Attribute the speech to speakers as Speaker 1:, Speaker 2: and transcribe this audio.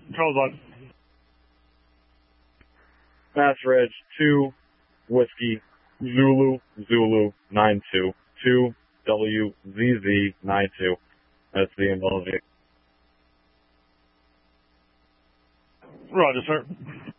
Speaker 1: Charles on.
Speaker 2: Mass Reg 2 Whiskey Zulu 92 2 WZZ 92. That's the Indulgent.
Speaker 1: Roger, sir.